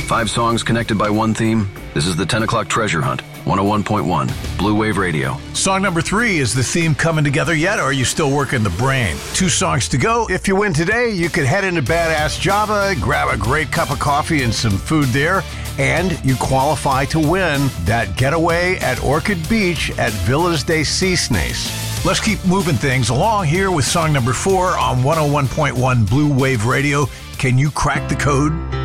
5 songs connected by one theme. This is the 10 o'clock treasure hunt. 101.1 Blue Wave Radio. Song number 3, is the theme coming together yet, or are you still working the brain? 2 songs to go. If you win today, you could head into Badass Java, grab a great cup of coffee and some food there, and you qualify to win that getaway at Orchid Beach at Villas de Cisnes. Let's keep moving things along here with song number 4 on 101.1 Blue Wave Radio. Can you crack the code?